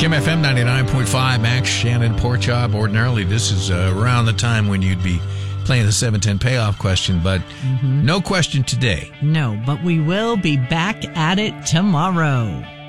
Kim FM 99.5, Max, Shannon, Pork Chop. Ordinarily, this is around the time when you'd be playing the 710 payoff question, but no question today. No, but we will be back at it tomorrow.